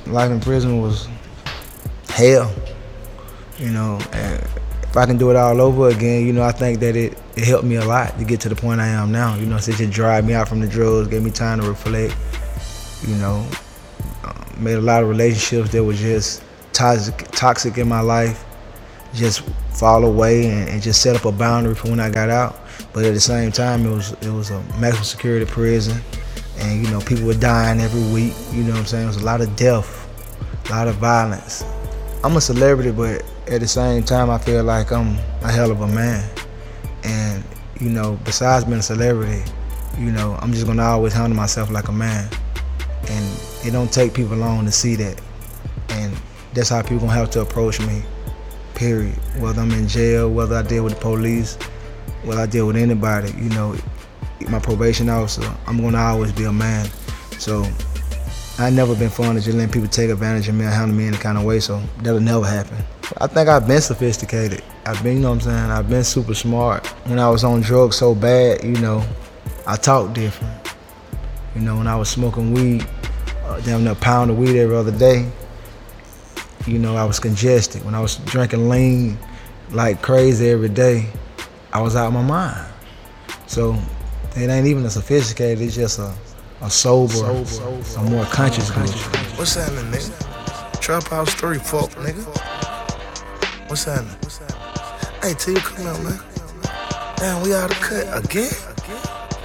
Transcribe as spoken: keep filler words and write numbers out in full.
life in prison was hell, you know. And if I can do it all over again, you know, I think that it, it helped me a lot to get to the point I am now. You know, since it dried me out from the drugs, gave me time to reflect, you know, uh, made a lot of relationships that were just toxic, toxic in my life, just fall away and, and just set up a boundary for when I got out. But at the same time, it was it was a maximum security prison, and you know, people were dying every week. You know what I'm saying? It was a lot of death, a lot of violence. I'm a celebrity, but at the same time, I feel like I'm a hell of a man. And you know, besides being a celebrity, you know, I'm just gonna always handle myself like a man. And it don't take people long to see that. And that's how people gonna have to approach me. Period. Whether I'm in jail, whether I deal with the police, whether I deal with anybody, you know, my probation officer, I'm gonna always be a man. So I never been fond of just letting people take advantage of me or handle me any kind of way, so that'll never happen. I think I've been sophisticated. I've been, you know what I'm saying, I've been super smart. When I was on drugs so bad, you know, I talked different. You know, when I was smoking weed, uh, damn near a pound of weed every other day, you know, I was congested. When I was drinking lean like crazy every day, I was out of my mind. So it ain't even a sophisticated, it's just a, a sober, sober, a more conscious group. What's happening, nigga? Trap House three, fuck, nigga. What's happening? Hey, till you come out, man. Damn, we out of cut again?